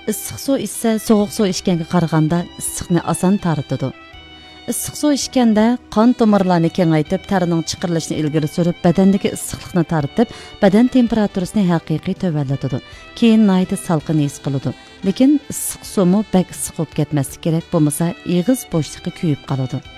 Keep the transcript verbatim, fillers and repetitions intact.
issiq suv ichsa sovuq suv ichganga qaraganda issiqni oson taritadi. Issiq suv ichganda qon tomirlarini kengaytib, tarining chiqarilishini ilgari surib, badandagi issiqlikni taritib, badan temperaturasini haqiqiy tövallatadi. Keyin nayda salqin his qiladi. Lekin issiq suvmi bak issiq bo'lib ketmaslik kerak, bo'lmasa ig'iz bo'shliqi kuyib qoladi.